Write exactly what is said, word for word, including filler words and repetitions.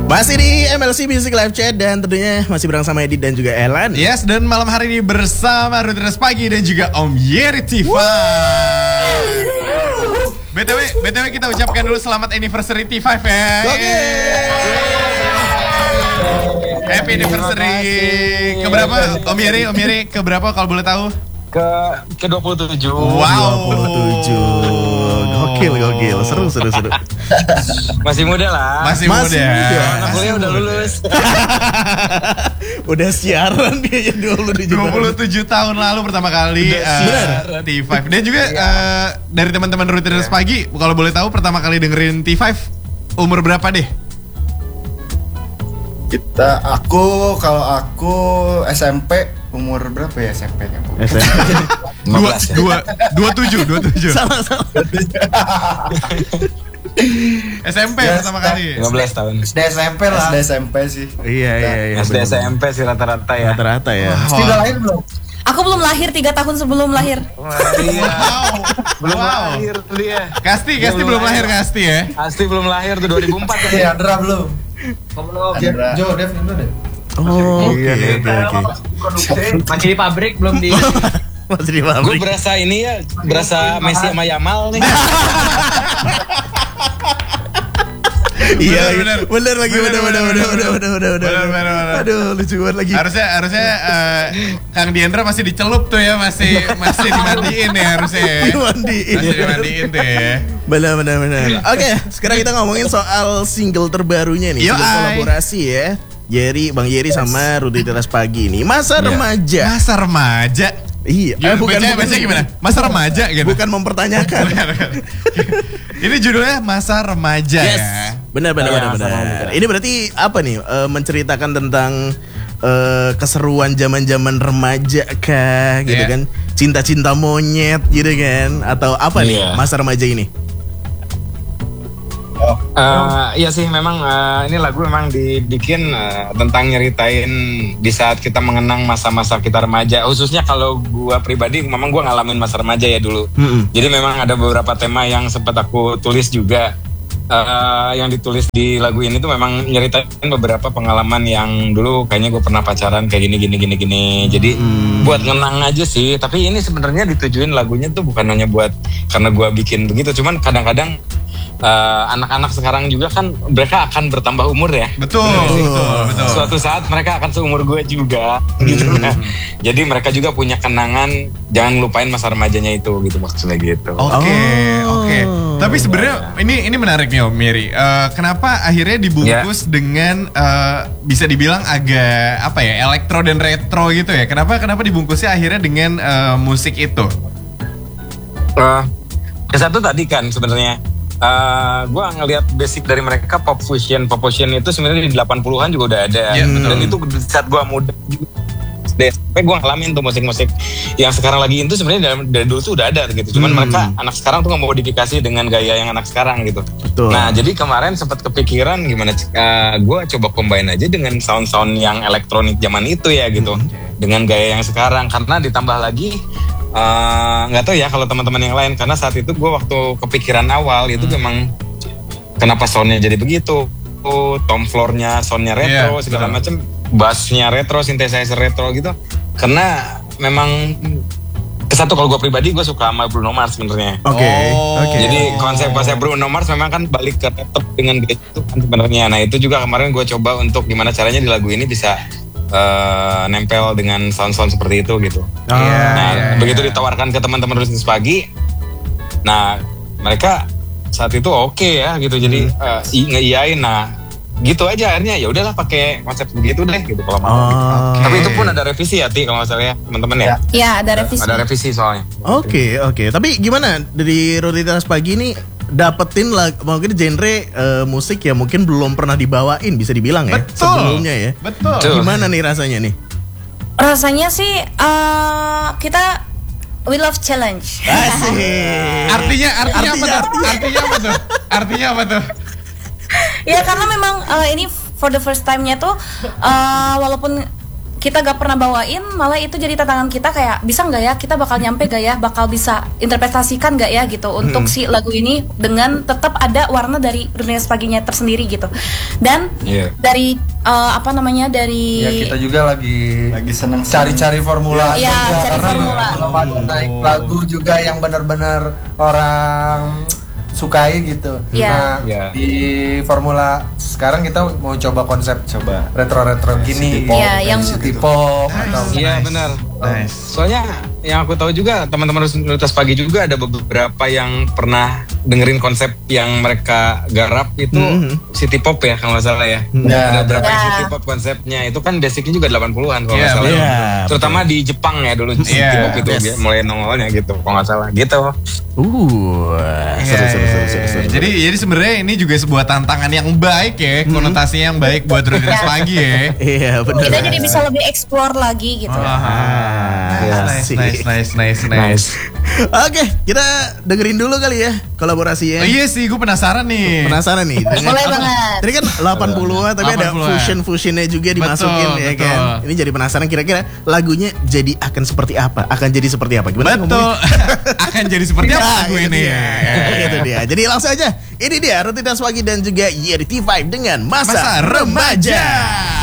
Masih di M L C Music Live Chat dan tentunya masih bareng sama Edit dan juga Elan. Yes, dan malam hari ini bersama Rutinitas Pagi dan juga Om Yeri T lima. B T W, B T W kita ucapkan dulu selamat anniversary T lima ya. Oke. Happy anniversary. Keberapa Om Yeri? Om Yeri keberapa kalau boleh tahu? Ke ke dua puluh tujuh. Wow. dua puluh tujuh. Gokil, gokil. Seru, seru, seru. Masih muda lah. Masih, Masih muda. muda. Anak kuliah udah lulus. Udah siaran dia dua puluh tujuh. dua puluh tujuh tahun lalu pertama kali uh, T lima. Dan juga uh, dari teman-teman Rutinitas Pagi, kalau boleh tahu pertama kali dengerin T lima umur berapa deh? Kita, aku, kalau aku S M P umur berapa ya S M P-nya? S M P. Dua, dua, dua tujuh, dua tujuh. Salah, salah. S M P Ya, pertama kali. lima belas tahun. S D S M P lah. S D S M P sih. Iya, iya, iya. S D S M P sih rata-rata ya. Rata-rata ya. Pasti udah lahir belum? Aku belum lahir, tiga tahun sebelum lahir. Wow. Belum Wow. lahir dia. Kasti, Dia Kasti belum belum lahir, lahir. Kasti ya. Pasti belum lahir tuh dua ribu empat kan. Iya, Andra belum. Belum. Jo, Dev itu deh. Oh, oke, Oke. oke, oke. Masih di pabrik belum di. Masih di Gue pabrik. berasa ini ya, berasa Messi sama Yamal nih. Iya, Bener, bener, bener. bener lagi, bener, bener, bener, bener, bener, bener, bener. Bener, bener, bener. Aduh, lucu banget lagi. Harusnya harusnya uh, Kang Diendra masih dicelup tuh ya, masih masih dimandiin ya harusnya. ya. Dimandiin. Masih dimandiin tuh ya. Benar, benar, benar. Oke, sekarang kita ngomongin soal single terbarunya nih, Yo, single ay. kolaborasi ya. Yeri, Bang Yeri sama Rutinitas Pagi nih. Masa Iya. remaja. Masa remaja. Iya, Gimana, eh, bukan, baca, bukan, baca gimana? Masa remaja gitu. bukan mempertanyakan. Ini judulnya Masa Remaja Yes. ya. Benar, benar, Iya, benar, benar. sama. Ini berarti apa nih? eh, menceritakan tentang eh, keseruan zaman-zaman remaja kah, gitu Iya. kan? Cinta-cinta monyet, gitu kan? Atau apa nih Iya. masa remaja ini? Eh, iya sih memang eh, ini lagu memang dibikin eh, tentang nyeritain di saat kita mengenang masa-masa kita remaja. Khususnya kalau gua pribadi memang gua ngalamin masa remaja ya dulu. Mm-mm. Jadi memang ada beberapa tema yang sempat aku tulis juga. Eh, yang ditulis di lagu ini tuh memang nyeritain beberapa pengalaman yang dulu kayaknya gue pernah pacaran kayak gini gini gini gini. Jadi buat ngenang aja sih. Tapi ini sebenarnya ditujuin lagunya tuh bukan hanya buat karena gue bikin begitu. Cuman kadang-kadang eh, anak-anak sekarang juga kan mereka akan bertambah umur ya. Betul, betul, betul. Suatu saat mereka akan seumur gue juga gitu. Nah, jadi mereka juga punya kenangan, jangan lupain masa remajanya itu gitu maksudnya gitu. Oke, Oh. oke. Tapi sebenarnya ini ini menarik nih Om Mary. Eh, kenapa akhirnya dibungkus dengan eh, bisa dibilang agak apa ya, elektro dan retro gitu ya? Kenapa kenapa dibungkusnya akhirnya dengan eh, musik itu? Uh, ke satu tadi kan sebenarnya uh, gue ngelihat basic dari mereka pop fusion, pop fusion itu sebenarnya di delapan puluhan juga udah ada. Iya, betul. Dan itu saat gue muda juga. D S P gue ngalamin tuh musik-musik yang sekarang lagi itu sebenarnya dari, dari dulu tuh udah ada gitu. Cuman Hmm. mereka anak sekarang tuh modifikasi dengan gaya yang anak sekarang gitu. Betul. Nah jadi kemarin sempat kepikiran gimana uh, gue coba combine aja dengan sound-sound yang elektronik zaman itu ya gitu. Dengan gaya yang sekarang karena ditambah lagi nggak uh, tahu ya kalau teman-teman yang lain karena saat itu gue waktu kepikiran awal itu memang kenapa soundnya jadi begitu, tom floor-nya soundnya retro Iya, segala betul. macam, bassnya retro, synthesizer retro gitu karena memang kesatu kalau gue pribadi gue suka sama Bruno Mars sebenarnya. Oke, Oh. oke. Jadi konsep-konsep Bruno Mars memang kan balik ke retro dengan gaya itu kan sebenarnya. Nah itu juga kemarin gue coba untuk gimana caranya di lagu ini bisa uh, nempel dengan sound-sound seperti itu gitu. Ah, Iya, Nah, iya, begitu iya. ditawarkan ke teman-teman Rutinitas Pagi, nah mereka saat itu oke ya gitu, jadi uh, i- ngeiyain. Nah, gitu aja akhirnya ya udahlah pakai konsep begitu deh gitu kalau mau. Oh. gitu. Oke. Tapi itu pun ada revisi ya, Ti, kalau nggak salah ya teman-teman ya. Ya, ada revisi. Ada revisi soalnya. Oke, oke. Tapi gimana dari Rutinitas Pagi ini dapetin lah mungkin genre eh, musik ya mungkin belum pernah dibawain bisa dibilang ya Betul. sebelumnya ya. Betul. Betul. Gimana nih rasanya nih? Rasanya sih eh, kita we love challenge. Asik. Artinya artinya apa Artinya, tuh? Artinya apa tuh? Artinya apa tuh? Ya karena memang eh, ini for the first time-nya tuh eh, walaupun kita gak pernah bawain, malah itu jadi tantangan kita kayak bisa nggak ya, kita bakal nyampe gak ya, bakal bisa interpretasikan gak ya gitu untuk si lagu ini dengan tetap ada warna dari Rutinitas Paginya tersendiri gitu. Dan Iya. dari uh, apa namanya dari Ya kita juga lagi Lagi seneng cari-cari formula Iya, juga, cari karena formula. belum ada naik lagu juga yang benar-benar orang sukai gitu. Iya. Nah, Iya. di formula sekarang kita mau coba konsep Coba. retro-retro gini, City pop, Iya, yang- city pop atau Iya benar. Nice. Soalnya yang aku tahu juga teman-teman Rutinitas Pagi juga ada beberapa yang pernah dengerin konsep yang mereka garap itu Mhm. city pop ya kalau nggak salah ya. Ya, Ada beberapa Ya. city pop konsepnya itu kan basicnya juga delapan puluhan kalau Iya, nggak salah. betul. Terutama di Jepang ya dulu city Iya, pop itu yes. mulai nongolnya gitu kalau nggak salah gitu. Uh, seru, Iya, seru, iya, seru, seru, iya. seru. Jadi jadi sebenarnya ini juga sebuah tantangan yang baik ya, konotasinya yang baik buat Rutinitas Iya. Pagi ya. Iya benar. kita jadi bisa lebih explore lagi gitu. Ah, Nice, asik. nice, nice, nice, nice. Nice. Oke, kita dengerin dulu kali ya kolaborasinya. Oh iya sih, gue penasaran nih. Penasaran nih dengan Boleh apa? banget. Tadi kan delapan puluhan tapi ada delapan puluhan. fusion-fusionnya juga dimasukin Betul, ya betul. kan. Ini jadi penasaran kira-kira lagunya jadi akan seperti apa? Akan jadi seperti apa? Gimana Betul. ngomongnya? Akan jadi seperti apa Nah, lagu itu ini dia. ya? Itu dia. Jadi langsung aja. Ini dia Rutinitas Pagi dan juga Yeri T lima dengan Masa, Masa Remaja. Remaja.